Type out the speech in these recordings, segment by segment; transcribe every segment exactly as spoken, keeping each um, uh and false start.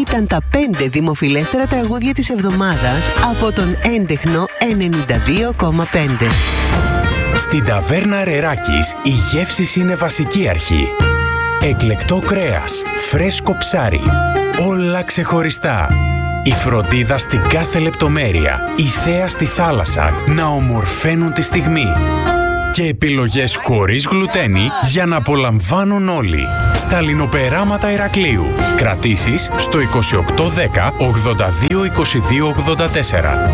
ήταν τα πέντε δημοφιλέστερα τραγούδια της εβδομάδας από τον έντεχνο ενενήντα δύο κόμμα πέντε. Στην ταβέρνα Ρεράκης η γεύση είναι βασική αρχή. Εκλεκτό κρέας, φρέσκο ψάρι, όλα ξεχωριστά. Η φροντίδα στην κάθε λεπτομέρεια, η θέα στη θάλασσα να ομορφαίνουν τη στιγμή. Και επιλογές χωρίς γλουτένι για να απολαμβάνουν όλοι. Στα λινοπεράματα Ηρακλείου. Κρατήσεις στο είκοσι οκτώ δέκα ογδόντα δύο είκοσι δύο ογδόντα τέσσερα.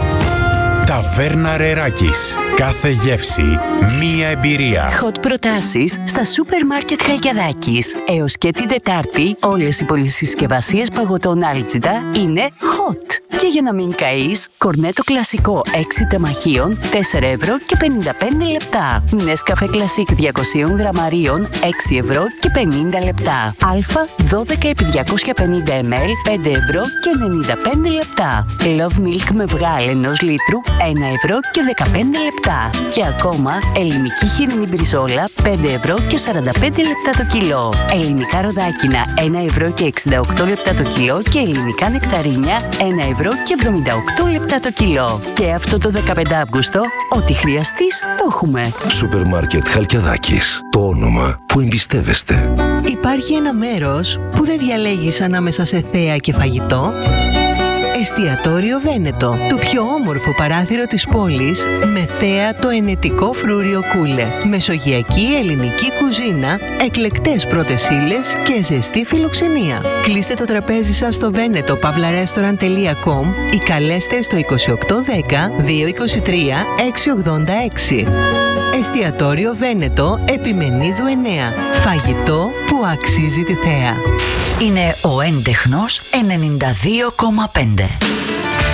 Ταβέρνα Ρεράκης. Κάθε γεύση, μία εμπειρία. Hot προτάσεις στα σούπερ μάρκετ Χαλκιαδάκης. Έως και την Τετάρτη, όλες οι πολυσυσκευασίες παγωτών Άλτσιτα είναι hot. Και για να μην καείς, κορνέτο κλασικό έξι τεμαχίων, τέσσερα ευρώ και πενήντα πέντε λεπτά. Νέσκαφε κλασικ διακόσια γραμμαρίων, έξι ευρώ και πενήντα λεπτά. Αλφα δώδεκα επί διακόσια πενήντα μιλιλίτρα, πέντε ευρώ και ενενήντα πέντε λεπτά. Love Milk με βγάλ ενός λίτρου, ένα ευρώ και δεκαπέντε λεπτά. Και ακόμα ελληνική χοιρινή μπριζόλα, πέντε ευρώ και σαράντα πέντε λεπτά το κιλό. Ελληνικά ροδάκινα, ένα ευρώ και εξήντα οκτώ λεπτά το κιλό και ελληνικά νεκταρίνια, ένα ευρώ και εβδομήντα οκτώ λεπτά το κιλό. Και αυτό το δεκαπέντε Αυγούστου, ό,τι χρειαστείς, το έχουμε. Σούπερ μάρκετ Χαλκιαδάκης. Το όνομα που εμπιστεύεστε. Υπάρχει ένα μέρος που δεν διαλέγεις ανάμεσα σε θέα και φαγητό. Εστιατόριο Βένετο, το πιο όμορφο παράθυρο της πόλης, με θέα το ενετικό φρούριο Κούλε. Μεσογειακή ελληνική κουζίνα, εκλεκτές πρώτες ύλες και ζεστή φιλοξενία. Κλείστε το τραπέζι σας στο βένετο παύλα ρέστοραντ τελεία κομ ή καλέστε στο είκοσι οκτώ δέκα δύο είκοσι τρία έξι ογδόντα έξι. Εστιατόριο Βένετο, Επιμενίδου εννέα. Φαγητό που αξίζει τη θέα. Είναι ο έντεχνος ενενήντα δύο κόμμα πέντε.